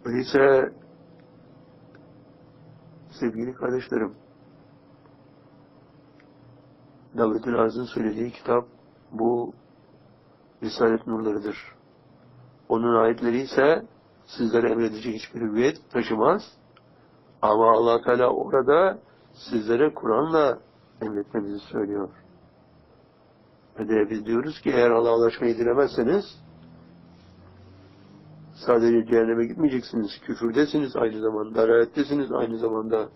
Öyleyse sevgili kardeşlerim, Davletül Arz'ın söylediği kitap bu Risalet nurlarıdır. Onun ayetleri ise sizlere emredecek hiçbir hüviyet taşımaz. Ama Allah Teala orada sizlere Kur'an'la emretmenizi söylüyor. Ve de biz diyoruz ki eğer Allah'a ulaşmayı dilemezseniz sadece cehenneme gitmeyeceksiniz. Küfürdesiniz aynı zamanda. Dalalettesiniz aynı zamanda.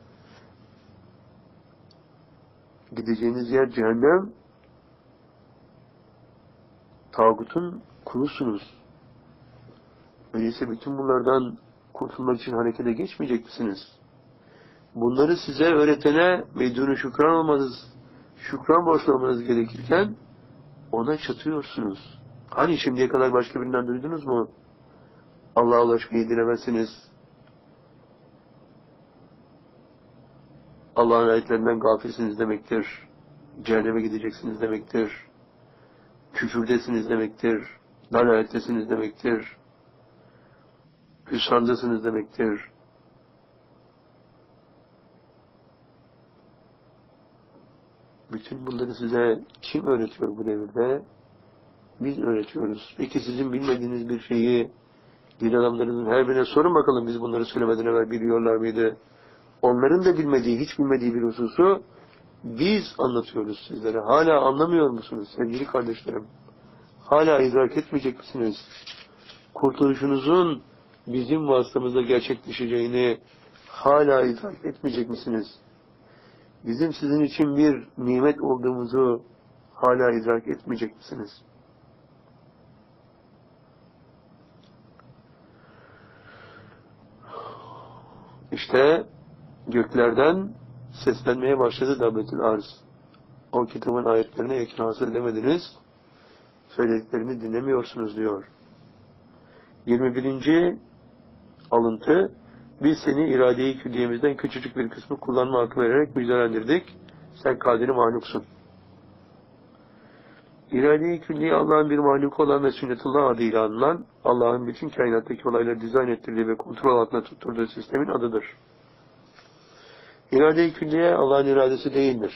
Gideceğiniz yer cehennem. Tağutun kulusunuz. Öyleyse bütün bunlardan kurtulmak için harekete geçmeyecek misiniz? Bunları size öğretene meydûn-u şükran olmanız, şükran borçlu olmanız gerekirken ona çatıyorsunuz. Hani şimdiye kadar başka birinden duydunuz mu? Allah'a ulaşmayı dilemezsiniz. Allah'ın ayetlerinden gafilsiniz demektir. Cehenneme gideceksiniz demektir. Küfürdesiniz demektir. Dalalettesiniz demektir. Hüsrandasınız demektir. Bütün bunları size kim öğretiyor bu devirde? Biz öğretiyoruz. Peki sizin bilmediğiniz bir şeyi din adamlarının her birine sorun bakalım, biz bunları söylemeden evvel biliyorlar mıydı? Onların da bilmediği, hiç bilmediği bir hususu biz anlatıyoruz sizlere. Hala anlamıyor musunuz sevgili kardeşlerim? Hala idrak etmeyecek misiniz? Kurtuluşunuzun bizim vasıtamızda gerçekleşeceğini hala idrak etmeyecek misiniz? Bizim sizin için bir nimet olduğumuzu hala idrak etmeyecek misiniz? İşte göklerden seslenmeye başladı Davletül Arz. O kitabın ayetlerine yakın hasıl edemediniz, söylediklerini dinlemiyorsunuz diyor. 21. alıntı, biz seni irade-i külliyemizden küçücük bir kısmı kullanma hakkı vererek müjdelendirdik. Sen kaderi mahluksun. İrade-i külliye Allah'ın bir mahluku olan ve sünnetullah adıyla anılan, Allah'ın bütün kainattaki olayları dizayn ettirdiği ve kontrol altında tutturduğu sistemin adıdır. İrade-i külliye Allah'ın iradesi değildir.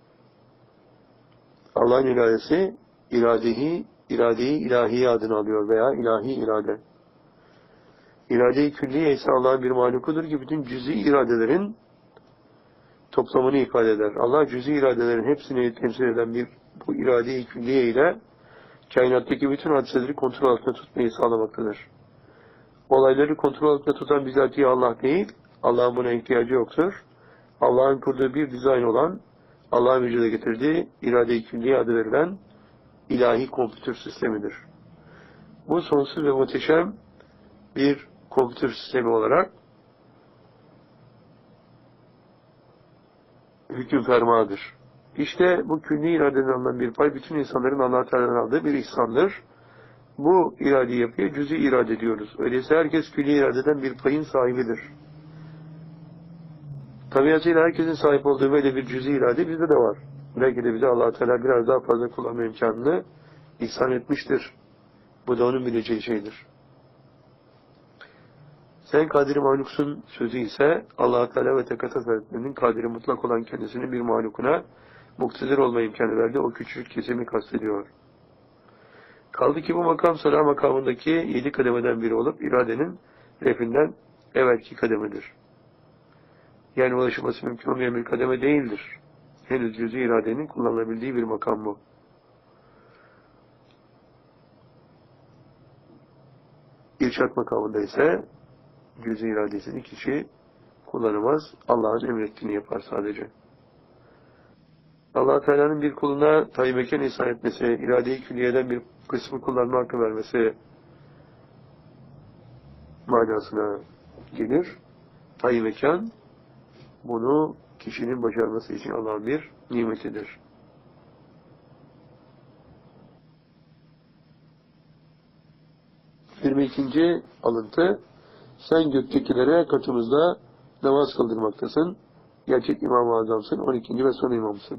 Allah'ın iradesi, iradeyi ilahiye adını alıyor veya ilahi irade. İrade-i külliye ise Allah'ın bir mahlukudur ki bütün cüz'i iradelerin toplamını ifade eder. Allah cüz'i iradelerin hepsini temsil eden bu irade-i külliye ile kainattaki bütün hadiseleri kontrol altında tutmayı sağlamaktadır. Olayları kontrol altında tutan bizatihi Allah değil, Allah'ın buna ihtiyacı yoktur. Allah'ın kurduğu bir dizayn olan, Allah'ın vücuda getirdiği irade-i külliye adı verilen ilahi kompütür sistemidir. Bu sonsuz ve muhteşem bir kompütür sistemi olarak hüküm fermadır. İşte bu külli iradeden alınan bir pay bütün insanların Allah-u Teala'dan aldığı bir ihsandır. Bu irade yapıya cüz-i irade diyoruz. Öyleyse herkes külli iradeden bir payın sahibidir. Tabiatıyla herkesin sahip olduğu böyle bir cüz-i irade bizde de var. Belki de bize Allah-u Teala biraz daha fazla kullanma imkanını ihsan etmiştir. Bu da onun bileceği şeydir. Sen kadiri mahluksun sözü ise Allah-u Teala ve Tekat Hazretleri'nin kadiri mutlak olan kendisinin bir mahlukuna muktedir olma imkanı verdi. O küçük kesimi kastediyor. Kaldı ki bu makam sana makamındaki 7 kademeden biri olup iradenin refinden evvelki kademedir. Yani ulaşılması mümkün olmayan bir kademe değildir. Henüz cüz-i iradenin kullanılabildiği bir makam bu. İrşad makamında ise cüz-i iradesini kişi kullanamaz. Allah'ın emrettiğini yapar sadece. Allah Teala'nın bir kuluna tayin mekan ihsan etmesi, irade-i külliyeden bir kısmı kullanma hakkı vermesi manasına gelir. Tayin mekan bunu kişinin başarması için Allah'ın bir nimetidir. Yirmi ikinci alıntı, sen göktekilere katımızda namaz kıldırmaktasın. Gerçek İmam-ı Azam'sın. 12. ve son imamsın.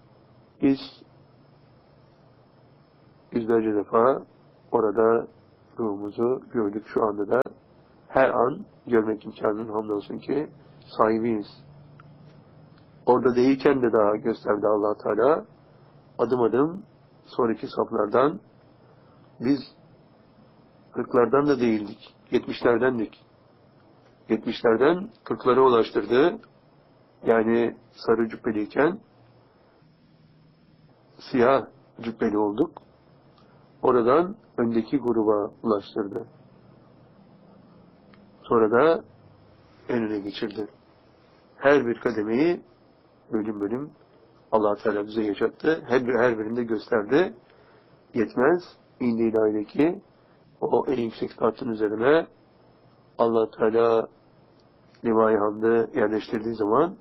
Biz yüzlerce defa orada ruhumuzu gördük şu anda da. Her an görmek imkanının hamdolsun ki sahibiyiz. Orada değilken de daha gösterdi Allah Teala. Adım adım sonraki saflardan biz 40'lardan da değildik. 70'lerdendik. 70'lerden 40'lara ulaştırdı. Yani sarı cübbeliyken siyah cübbeli olduk. Oradan öndeki gruba ulaştırdı. Sonra da önüne geçirdi. Her bir kademeyi bölüm bölüm Allah Teala bize yaşattı. Her birinde gösterdi. Yetmez. İndi ilahideki o en yüksek tahtın üzerine Allah Teala Liva-i Hamd'ı yerleştirdiği zaman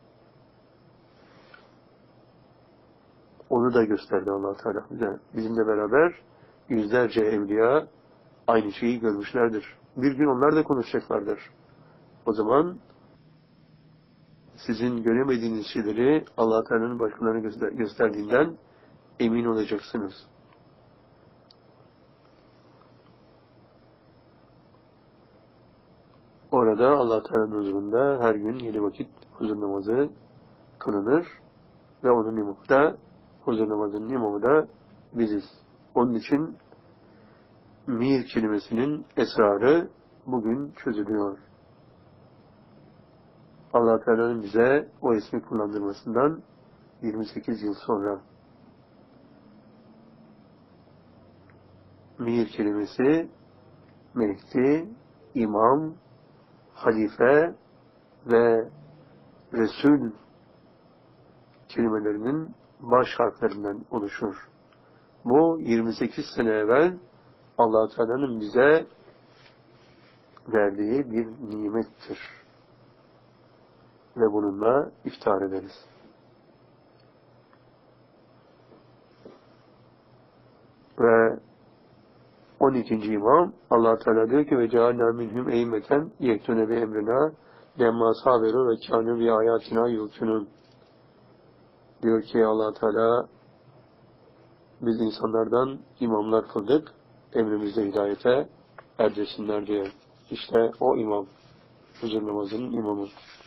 onu da gösterdi Allah Teala bize. Bizimle beraber yüzlerce evliya aynı şeyi görmüşlerdir. Bir gün onlar da konuşacaklardır. O zaman sizin göremediğiniz şeyleri Allah Teala'nın başkalarına gösterdiğinden emin olacaksınız. Orada Allah Teala'nın huzurunda her gün 7 vakit huzur namazı kılınır ve onun imamı da, huzur namazının imamı da biziz. Onun için mir kelimesinin esrarı bugün çözülüyor. Allah Teala'nın bize o ismi kullandırmasından 28 yıl sonra. Mir kelimesi Mehdi, İmam, Halife ve Resul kelimelerinin baş harflerinden oluşur. Bu 28 sene evvel Allah Teala'nın bize verdiği bir nimettir. Ve bununla iftihar ederiz. Ve 12. imam Allah Teala diyor ki ve cealna minhum eymeten yehtune bi emrina lemma sabiru ve kânû bi ayatina yulkunun. Diyor ki Allah Teala biz insanlardan imamlar kıldık, emrimizde hidayete erdirsinler diye. İşte o imam, huzur namazının imamı.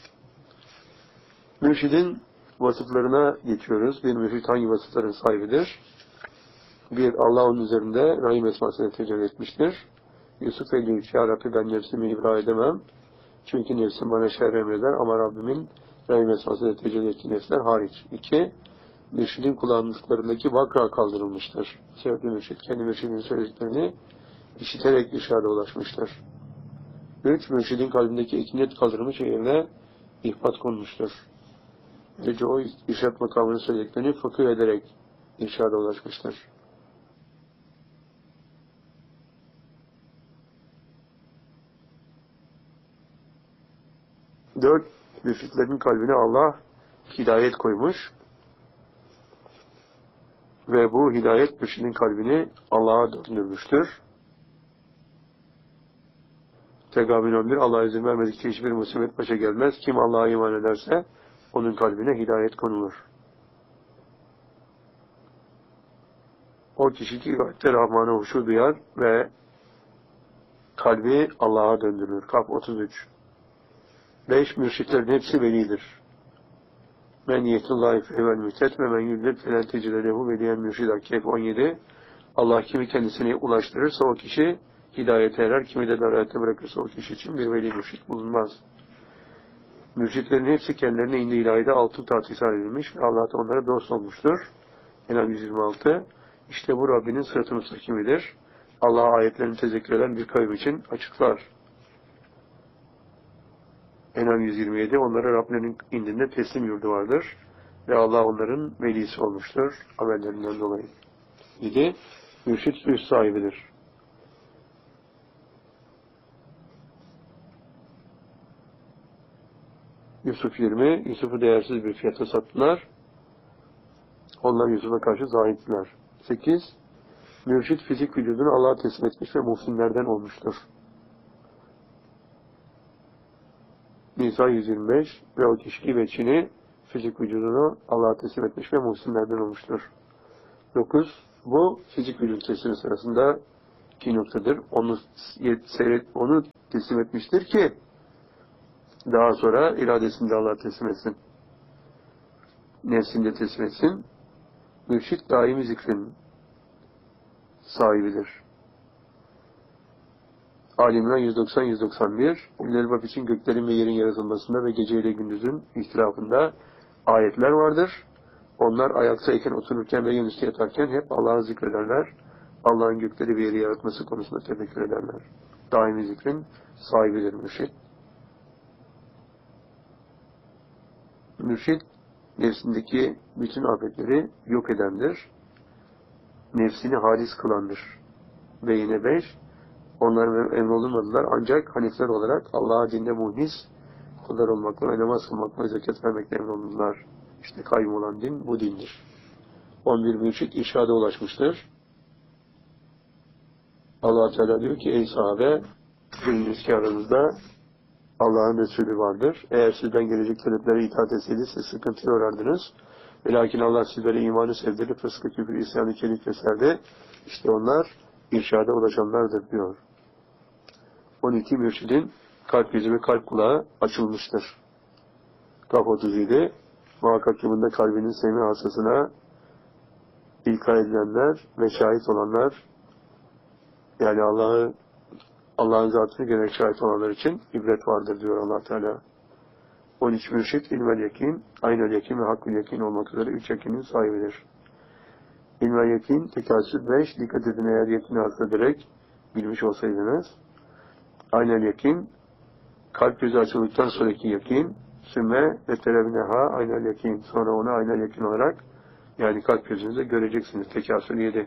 Mürşidin vasıflarına geçiyoruz. Bir mürşid hangi vasıfların sahibidir? Bir, Allah onun üzerinde Rahim esmasını tecelli etmiştir. Yusuf 53, Ya Rabbi ben nefsimi ibra edemem. Çünkü nefsim bana şer emreder ama Rabbimin Rahim esmasını tecelli ettiği nefsler hariç. 2, mürşidin kullandıklarındaki vakra kaldırılmıştır. Sebepli mürşid kendi mürşidinin söylediklerini işiterek irşada ulaşmıştır. 3, mürşidin kalbindeki ikinet kaldırılmış yerine ihbat konmuştur. Böylece o irşad makamını söylediklerini fıkıh ederek irşada ulaşmıştır. 4, mürşitlerin kalbine Allah hidayet koymuş ve bu hidayet mürşidin kalbini Allah'a döndürmüştür. Tegabün 11, Allah'a izin vermedikçe hiçbir musibet başa gelmez. Kim Allah'a iman ederse onun kalbine hidayet konulur. O kişi ki gayette Rahman'a huşu duyar ve kalbi Allah'a döndürülür. Kaf 33. 5, mürşitlerin hepsi velidir. Men yetullahi fehvel mütet ve men yudlib felen tecrülehu veliyen mürşida. Kehf 17. Allah kimi kendisine ulaştırırsa o kişi hidayete erer, kimi de dalalete bırakırsa o kişi için bir veli mürşit bulunmaz. Mürşitlerin hepsi kendilerine indi ilahide altın taht ihsan edilmiş ve Allah da onlara dost olmuştur. Enam 126. İşte bu Rabbinin sırat-ı müstakimidir. Allah ayetlerini tezekkür eden bir kavim için açıklar. Enam 127. Onlara Rablerinin indinde teslim yurdu vardır. Ve Allah onların velisi olmuştur. Amellerinden dolayı. 7. Mürşit üst sahibidir. Yusuf 20. Yusuf'u değersiz bir fiyata sattılar. Onlar Yusuf'a karşı zahittiler. 8. Mürşit fizik vücudunu Allah'a teslim etmiş ve muhsinlerden olmuştur. Nisa 125. Ve o kişi ve Çin'i fizik vücudunu Allah'a teslim etmiş ve muhsinlerden olmuştur. 9. Bu fizik vücut tesiri sırasında İki noktadır. Onu teslim etmiştir ki daha sonra iradesini de Allah'a teslim etsin. Nefsini de teslim etsin. Mürşit daimi zikrin sahibidir. Ali İmran 190-191 Ulul Albab için göklerin ve yerin yaratılmasında ve gece ile gündüzün ihtilafında ayetler vardır. Onlar ayaktayken, otururken ve yanüstü yatarken hep Allah'ı zikrederler. Allah'ın gökleri ve yeri yaratması konusunda tefekkür ederler. Daimi zikrin sahibidir mürşit. Mürşit, nefsindeki bütün afetleri yok edendir. Nefsini halis kılandır. Ve yine 5, onlar emrolunmadılar ancak hanifler olarak Allah'a dinde muhlis kullar olmakla ve namaz kılmakla zekat vermekle emrolundular. İşte kayyum olan din bu dindir. 11 mürşit irşada ulaşmıştır. Allah Teala diyor ki ey sahabe, biliniz ki aranızda Allah'ın Resulü vardır. Eğer sizden gelecek taleplere itaat etseydi siz sıkıntıya uğrardınız. Ve lakin Allah sizlere imanı sevdirip fıskı, küfür, isyanı, kelik gösterdi. İşte onlar irşada ulaşanlardır diyor. 12 mürşidin kalp yüzü ve kalp kulağı açılmıştır. Kaf 37 muhakkak ki bunda kalbinin semi hastasına ilka edilenler ve şahit olanlar, yani Allah'ın zatını görerek şahit olanlar için ibret vardır diyor Allah Teala. 13 mürşit ilmel yakin, aynel yakin ve hakkül yakin olmak üzere 3 yakinin sahibidir. İlmel yakin, tekasür 5, dikkat edin eğer yakini hasrederek bilmiş olsaydınız. Aynel yakin, kalp gözü açıldıktan sonraki yakin, sümme ve terebneha aynel yakin, sonra onu aynel yakin olarak, yani kalp gözünüzde göreceksiniz. Tekasür 7.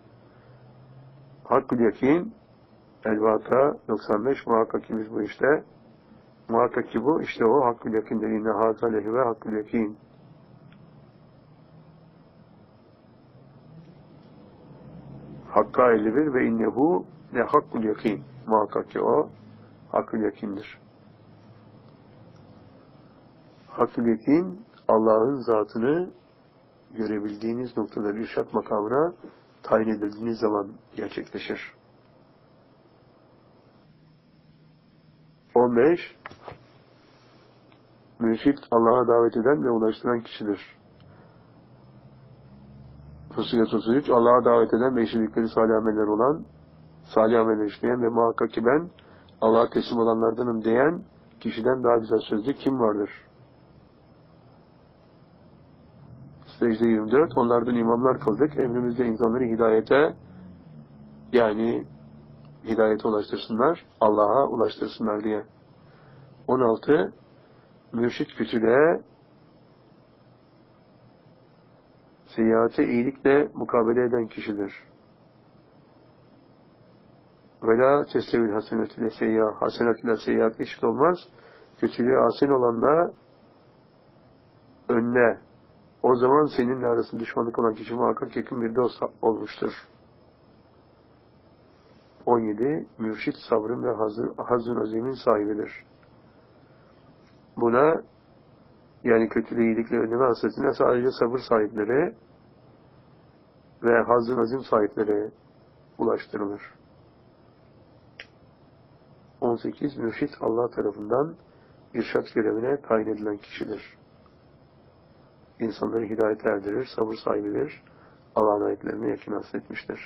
Hakkül yakin, El-Vaka 95, muhakkak ki biz bu işte. Muhakkak ki bu, işte o hakkül yakin dediğinde hazalehi ve hakkül yakin. Hakka 51 ve innehu ne hakkül yakin. Muhakkak ki o hakkül yakindir. Hakkül yakin, Allah'ın zatını görebildiğiniz noktada irşat makamına tayin edildiğiniz zaman gerçekleşir. 15 mürşit Allah'a davet eden ve ulaştıran kişidir. Fussilet 33 Allah'a davet eden ve işledikleri salih ameller olan, salih ameller işleyen ve muhakkak ki ben Allah'a teslim olanlardanım diyen kişiden daha güzel sözlü kim vardır? Secde 24 onlardan imamlar kıldık. Emrimizde insanları hidayete, yani hidayete ulaştırsınlar, Allah'a ulaştırsınlar diye. 16 mürşit kötülüğe seyyiate iyilikle mukabele eden kişidir. Vela testevil hasenetüle seyyah, hasenetüle seyyiat eşit olmaz. Kötülüğe asin olanla önüne, o zaman seninle arasında düşmanlık olan kişi muhakkak yakın bir dost olmuştur. 17 mürşit sabrın ve hazın azimin sahibidir. Buna, yani kötülüğü iyilikle önleme hasretine sadece sabır sahipleri ve hazın azim sahipleri ulaştırılır. 18 mürşit Allah tarafından irşat görevine tayin edilen kişidir. İnsanları hidayete erdirir, sabır sahibidir, Allah'ın ayetlerine yakın hasretmiştir.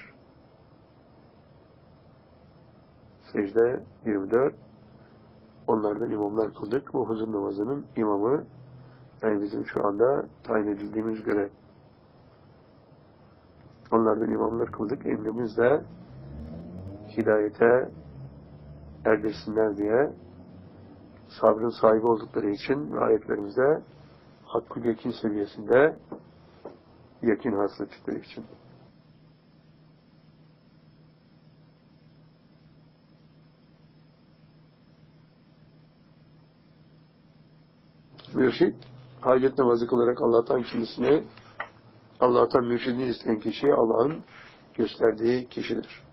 Secde 24 onlardan imamlar kıldık. Bu huzur namazının imamı, yani bizim şu anda tayin edildiğimiz göre onlardan imamlar kıldık. Emrimiz de hidayete erdirsinler diye, sabrın sahibi oldukları için ayetlerimizde hakkı yakin seviyesinde yakin hasrettikleri için. Mürşid, hacet namazı kılarak Allah'tan mürşidini isteyen kişi Allah'ın gösterdiği kişidir.